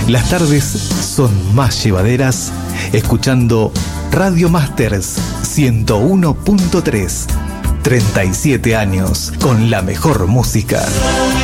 Las tardes son más llevaderas escuchando Radio Masters 101.3. 37 años con la mejor música.